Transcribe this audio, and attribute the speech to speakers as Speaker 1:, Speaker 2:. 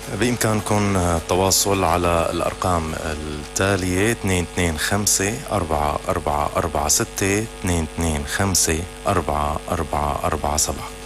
Speaker 1: بإمكانكم التواصل على الأرقام التالية: 225 4446 225 4447.